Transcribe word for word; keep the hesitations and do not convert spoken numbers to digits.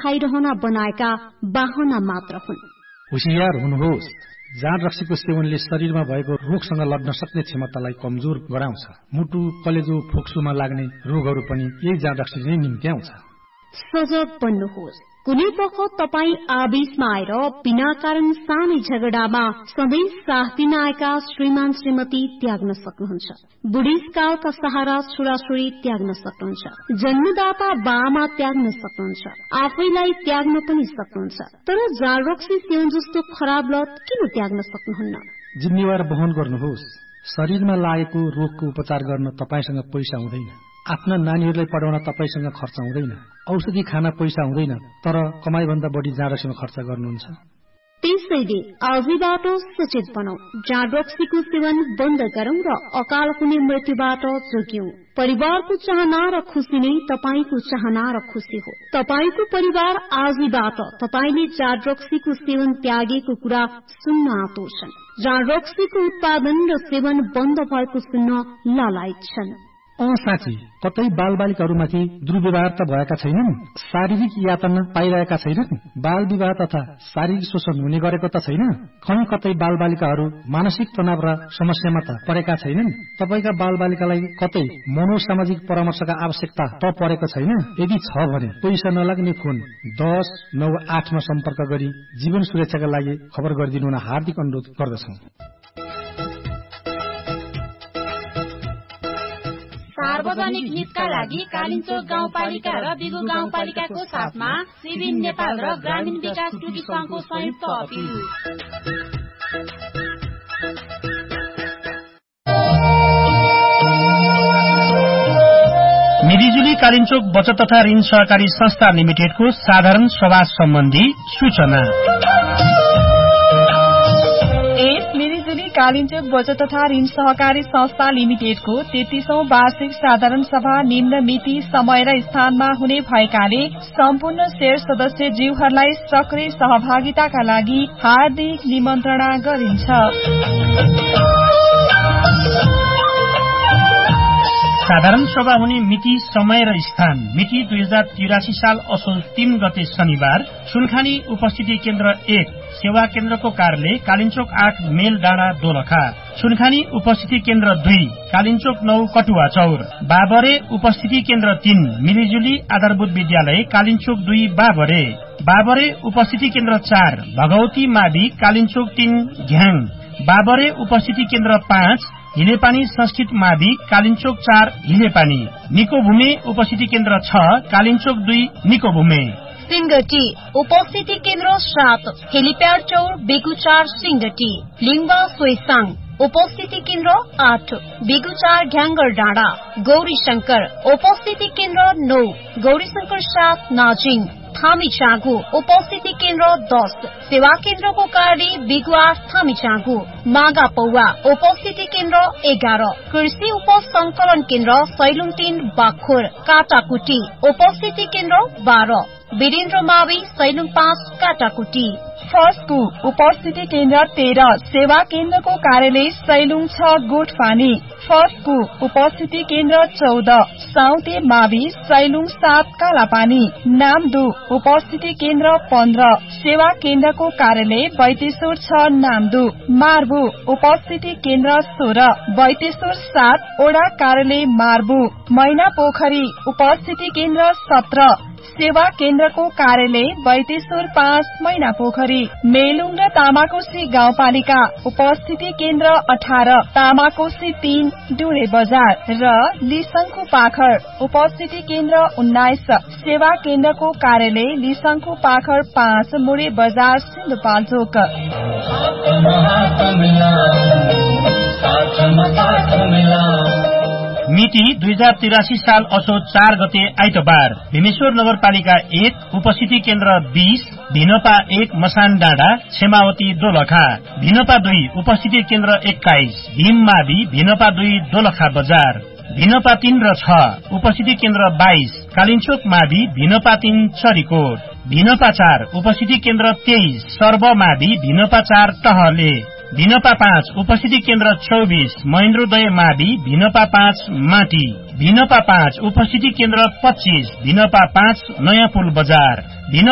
खाइरहन बनाएका बाहना मात्र हुन्। होशियार हुनुहोस्, जाँड रक्सीको सेवनले शरीरमा भएको रोगसँग लड्न सक्ने क्षमतालाई कमजोर गराउँछ। मुटु, कलेजो, फोक्सोमा लाग्ने रोगहरू पनि यही जाँड रक्सीले नै निम्त्याउँछ। सजग बन्नुहोस्। कुनै बखत तपाईँ आवेशमा आएर बिना कारण सानै झगडामा सधैँ साथ दिन आएका श्रीमान श्रीमती त्याग्न सक्नुहुन्छ। बुढीसकालका सहारा छोराछोरी त्याग्न सक्नुहुन्छ। जन्मदाता बाआमा त्याग्न सक्नुहुन्छ। आफैलाई त्याग्न पनि सक्नुहुन्छ। तर जाँड रक्सी सेवन जस्तो खराब लत किन त्याग्न सक्नुहुन्न? जिम्मेवार वहन गर्नुहोस्। शरीरमा लागेको रोगको उपचार गर्न तपाईसँग पैसा हुँदैन। आफ्ना नानीहरूलाई पढाउन तपाईसँग खर्च हुँदैन। औषधि खान पैसा हुँदैन, तर कमाईभन्दा बढी जाँड रक्सीमा खर्च गर्नुहुन्छ। त्यसैले आजैबाट सचेत बनौं। जाँड रक्सीको सेवन बन्द गरौं र अकाल हुने मृत्युबाट जोग्यौं। परिवारको चाहना र खुशी नै तपाईको चाहना र खुशी हो। तपाईको परिवार आजैबाट तपाईले जाँड रक्सीको सेवन त्यागेको कुरा सुन्न आतुर छन्। जाँड रक्सीको उत्पादन र सेवन बन्द भएको सुन्न लालायत छन्। अँ साँच्ची, कतै बालबालिकाहरूमाथि दुर्व्यवहार त भएका छैनन्? शारीरिक यातना पाइरहेका छैनन्? बाल विवाह तथा शारीरिक शोषण हुने गरेको त छैन? कहीँ कतै बालबालिकाहरू मानसिक तनाव र समस्यामा त परेका छैनन्? तपाईका बालबालिकालाई कतै मनोसामाजिक परामर्शका आवश्यकता त परेको छैन? यदि छ भने पैसा नलाग्ने फोन दस नौ आठमा सम्पर्क गरी जीवन सुरक्षाका लागि खबर गरिदिनु हुन हार्दिक अनुरोध गर्दछौं। सार्वजनिक हितका लागि कालिन्चोक गाउँपालिका र बिगु गाउँपालिकाको साथमा सिभिन नेपाल र ग्रामीण विकास टुकी संघको संयुक्त अपिल। मिरिजुली कालिन्चोक बचत तथा ऋण सहकारी संस्था लिमिटेडको साधारण सभा सम्बन्धी सूचना। कालिन्चोक बचत तथा ऋण सहकारी संस्था लिमिटेडको तेत्तीसौं वार्षिक साधारण सभा निम्न मिति, समय र स्थानमा हुने भएकाले सम्पूर्ण शेयर सदस्य जीवहरूलाई सक्रिय सहभागिताका लागि हार्दिक निमन्त्रणा गरिन्छ। साधारण सभा हुने मिति, समय र स्थान। मिति दुई हजार तिरासी साल असोज तीन गते शनिबार सुनखानी उपस्थिति केन्द्र एक सेवा केन्द्रको कार्यालय कालिन्चोक आठ मेल डाँडा दोलखा। सुनखानी उपस्थिति केन्द्र दुई कालिन्चोक नौ कटुवा चौर। बाबरे उपस्थिति केन्द्र तीन मिलिजुली आधारभूत विद्यालय कालिन्चोक दुई बाबरे। बाबरे उपस्थिति केन्द्र चार भगवती मावि कालिन्चोक तीन घ्याङ। बाबरे उपस्थिति केन्द्र पाँच हिलेपानी संस्कृत मावि कालिन्चोक चार हिलेपानी। निकोभूमे उपस्थिति केन्द्र छ कालिन्चोक दुई निकोभूमे। सिंगटी उपस्थिति केन्द्र सात हेलिप्याड चौर बेगुचार सिंगटी। लिङ्बा सोइसाङ उपस्थिति केन्द्र आठ बेगुचार घ्याङ्गर डाँडा। गौरी शंकर उपस्थिति केन्द्र नौ गौरीशंकर सात नाजिङ। थामी चाँगु उपस्थिति केन्द्र दस सेवा केन्द्रको कार्यालय बिगुवार थामी चाँगु। मागा पौवा उपस्थिति केन्द्र एघार कृषि उप संकलन केन्द्र सैलुङ तीन बाखोर। काटाकुटी उपस्थिति केन्द्र बाह्र वीरेन्द्र मावि सैलुङ पाँच काटाकुटी। फर्स्टको उपस्थिति केन्द्र तेह्र सेवा केन्द्रको कार्यालय सैलुङ छ गोठपानी। फर्स्टको उपस्थिति केन्द्र चौध साउते मावि सैलुङ सात कालापानी। नामदु उपस्थिति केन्द्र पन्ध्र सेवा केन्द्रको कार्यालय बैतेश्वर छ नामदु। मार्बु उपस्थिति केन्द्र सोह्र बैतेश्वर सात ओडा कार्यालय मार्बु। मैना पोखरी उपस्थिति केन्द्र सत्र सेवा केन्द्रको कार्यालय बैतेश्वर पाँच मैना पोखरी। मेलुङ र तामाकोशी गाउँपालिका उपस्थिति केन्द्र अठार तामाकोशी तीन डुरे बजार र लिसङ्खु पाखर उपस्थिति केन्द्र उन्नाइस सेवा केन्द्रको कार्यालय लिसङ्खु पाखर पाँच मुरे बजार सिन्धुपाल्चोक। मिति दुई हजार तिरासी साल असोज चार गते आइतबार भीमेश्वर नगरपालिका एक उपस्थिति केन्द्र बीस भिनपा एक मसान डाँडा क्षेमावती दोलखा। भिनपा दुई उपस्थिति केन्द्र एक्काइस भीममावि भिनपा दुई दोलखा बजार। भिनपा तीन र छ उपस्थिति केन्द्र बाइस कालिन्चोक मावि भिनपा तीन चरीकोट। भिनपा चार उपस्थिति केन्द्र तेइस सर्वमावि भिनपा चार टहले। भिनपा पाँच उपस्थिति केन्द्र चौबीस महेन्द्रोदय मावि भिनपा पाँच माटी। भिनपा पाँच उपस्थिति केन्द्र पच्चीस भिनपा पाँच नयाँ पुल बजार।